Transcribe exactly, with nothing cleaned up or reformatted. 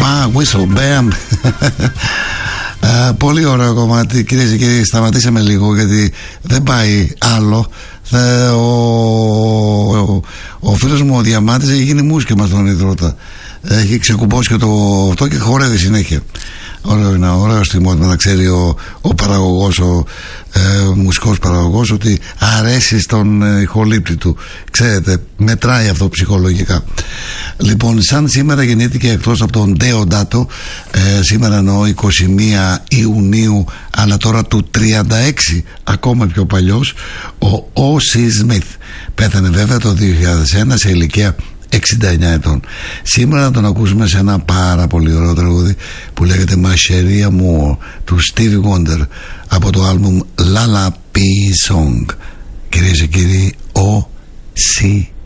Α, whistle, bam. Uh, πολύ ωραίο κομμάτι, κυρίες και κύριοι. Σταματήσαμε λίγο γιατί δεν πάει άλλο. Θα, ο, ο, ο φίλος μου ο Διαμάτης έχει γίνει μουσκεμα στον Ιδρώτα. Έχει ξεκουμπώσει και το αυτό και χορεύει συνέχεια. Ωραίο είναι, ωραίο στιγμότυπο να ξέρει ο, ο παραγωγός, ο ε, μουσικός παραγωγός, ότι αρέσει στον ε, ηχολήπτη του. Ξέρετε, μετράει αυτό ψυχολογικά. Λοιπόν, σαν σήμερα γεννήθηκε, εκτός από τον Ντέοντάτο, ε, σήμερα εννοώ εικοστή πρώτη Ιουνίου, αλλά τώρα του τριάντα έξι, ακόμα πιο παλιός, ο Όσι Σμιθ. Πέθανε βέβαια το δύο χιλιάδες ένα σε ηλικία εξήντα εννιά ετών. Σήμερα να τον ακούσουμε σε ένα πάρα πολύ ωραίο τραγούδι που λέγεται Macherie Amour του Stevie Wonder από το άλμπουμ Lullaby Song. Κυρίες και κύριοι, ο Σι